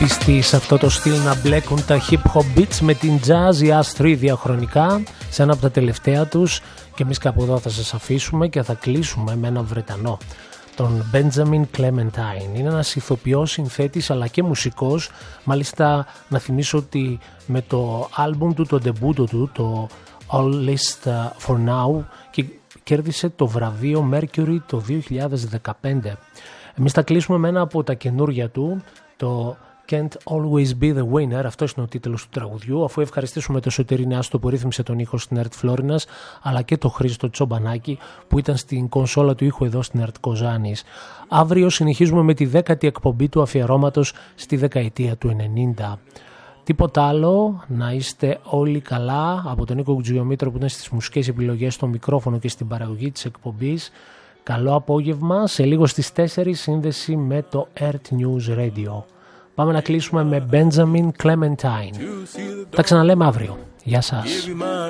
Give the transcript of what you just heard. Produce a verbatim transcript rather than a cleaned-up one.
πιστοί σε αυτό το στυλ να μπλέκουν τα hip hop beats με την jazz ή αστρή διαχρονικά σε ένα από τα τελευταία τους, και εμείς κάπου εδώ θα σας αφήσουμε και θα κλείσουμε με έναν Βρετανό, τον Benjamin Clementine. Είναι ένας ηθοποιός, συνθέτης αλλά και μουσικός. Μάλιστα να θυμίσω ότι με το άλμπουμ του, το ντεμπούτο του, το All List For Now, και κέρδισε το βραβείο Mercury το δύο χιλιάδες δεκαπέντε. Εμείς θα κλείσουμε με ένα από τα καινούργια του, το Can't Always Be The Winner. Αυτό είναι ο τίτλος του τραγουδιού, αφού ευχαριστήσουμε το Σωτήρη Νεάστο που ρύθμισε τον ήχο στην ΕΡΤ Φλόρινας, αλλά και το Χρήστο Τσομπανάκη που ήταν στην κονσόλα του ήχου εδώ στην ΕΡΤ Κοζάνης. Αύριο συνεχίζουμε με τη δέκατη εκπομπή του αφιερώματος στη δεκαετία του ενενήντα. Τίποτα άλλο, να είστε όλοι καλά. Από τον Νίκο Κουτζιομήτρο που ήταν στις μουσικές επιλογές, στο μικρόφωνο και στην παραγωγή της εκπομπής. Καλό απόγευμα. Σε λίγο στις τέσσερις σύνδεση με το ΕΡΤ News Radio. Πάμε να κλείσουμε με Benjamin Clementine. Τα ξαναλέμε αύριο. Γεια σας.